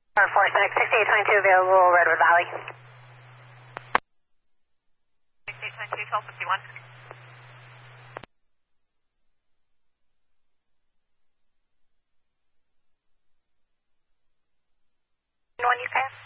446, 6822 available, Redwood Valley. 6822, 1251. One you pass?